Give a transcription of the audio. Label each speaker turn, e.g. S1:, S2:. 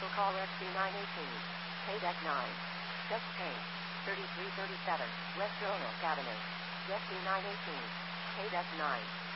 S1: Vehicle call XC918. Pay deck 9. Just change. 3337 West Roanoke Avenue. XC918. Pay deck 9.